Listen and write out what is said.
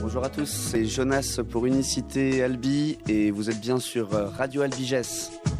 Bonjour à tous, c'est Jonas pour Unicité Albi et vous êtes bien sur Radio Albiges.